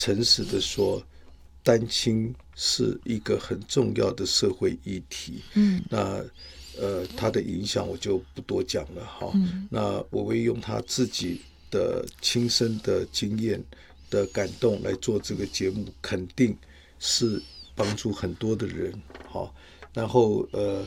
诚实的说，单亲是一个很重要的社会议题。那他的影响我就不多讲了哈。那我会用他自己的亲身的经验的感动来做这个节目，肯定是帮助很多的人。好，然后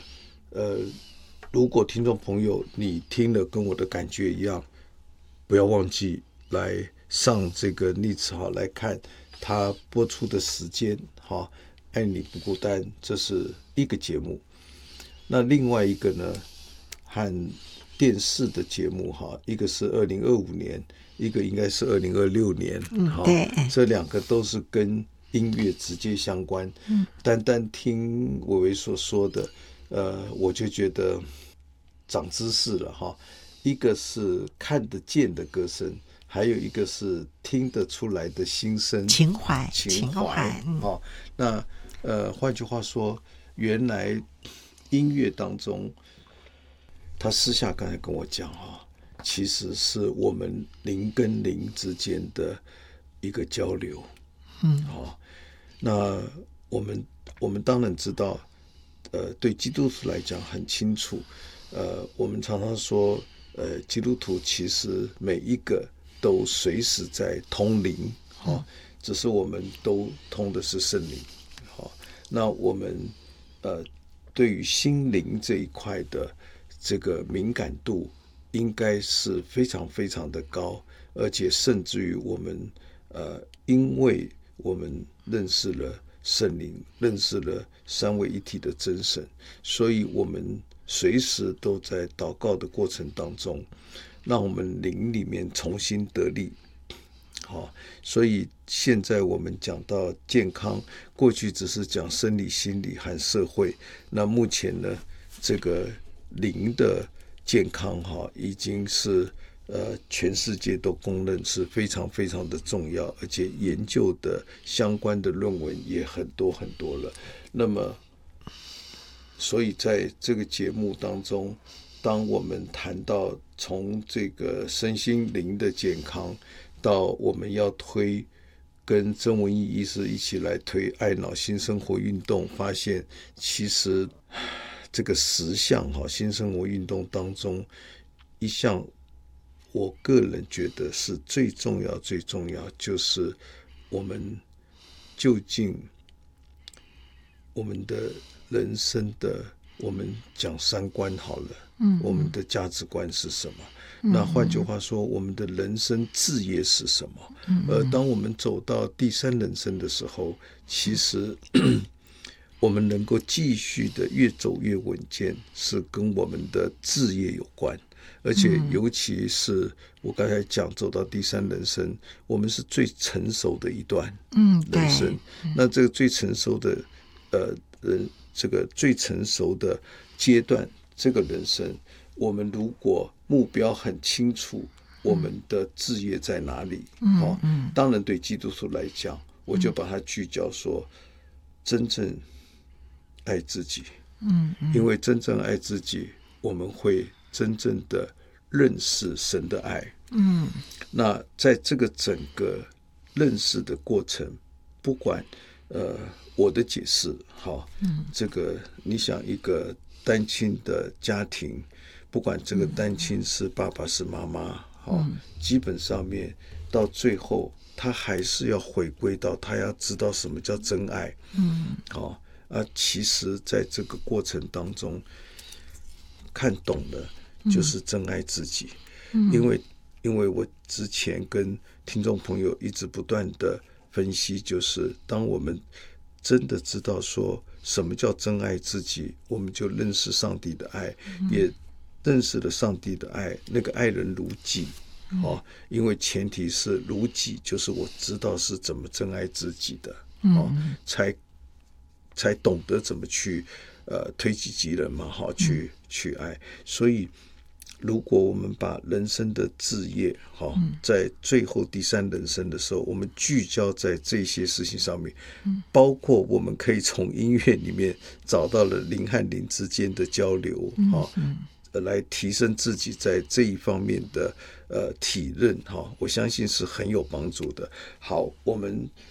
如果听众朋友你听了跟我的感觉一样，不要忘记来上这个逆子好来看他播出的时间哈。爱你不孤单，这是一个节目。那另外一个呢，和电视的节目哈，一个是2025年，一个应该是2026年。 对， 这两个都是跟音乐直接相关。单单听伟伟所说的，我就觉得长知识了哈。一个是看得见的歌声，还有一个是听得出来的心声， 情怀。 那换句话说，原来音乐当中，他私下刚才跟我讲其实是我们灵跟灵之间的一个交流。那我们当然知道，对基督徒来讲很清楚，我们常常说，基督徒其实每一个都随时在通灵，只是我们都通的是圣灵。那我们对于心灵这一块的这个敏感度应该是非常非常的高，而且甚至于我们因为我们认识了圣灵，认识了三位一体的真神，所以我们随时都在祷告的过程当中，让我们灵里面重新得力。所以现在我们讲到健康，过去只是讲生理、心理和社会，那目前呢，这个灵的健康已经是全世界都公认是非常非常的重要，而且研究的相关的论文也很多很多了。那么，所以在这个节目当中，当我们谈到从这个身心灵的健康，到我们要推跟曾文义医师一起来推爱脑新生活运动，发现其实这个10项新生活运动当中，一项我个人觉得是最重要最重要，就是我们究竟我们的人生的，我们讲三观好了，我们的价值观是什么？那换句话说，我们的人生志业是什么？而当我们走到第三人生的时候，其实我们能够继续的越走越稳健，是跟我们的志业有关。而且尤其是我刚才讲走到第三人生，我们是最成熟的一段人生。那这个最成熟的这个最成熟的阶段，这个人生，我们如果目标很清楚，我们的志业在哪里？当然对基督徒来讲，我就把它聚焦说，真正爱自己。因为真正爱自己，我们会真正的认识神的爱。那在这个整个认识的过程，不管我的解释这个你想一个单亲的家庭，不管这个单亲是爸爸是妈妈，基本上面到最后他还是要回归到他要知道什么叫真爱。其实在这个过程当中看懂了就是真爱自己。因为我之前跟听众朋友一直不断的分析，就是当我们真的知道说什么叫真爱自己，我们就认识上帝的爱，也认识了上帝的爱，那个爱人如己。因为前提是如己，就是我知道是怎么真爱自己的，才懂得怎么去推己及人嘛，去爱。所以如果我们把人生的志业在最后第三人生的时候，我们聚焦在这些事情上面，包括我们可以从音乐里面找到了灵和灵之间的交流，来提升自己在这一方面的体认，我相信是很有帮助的。好，我们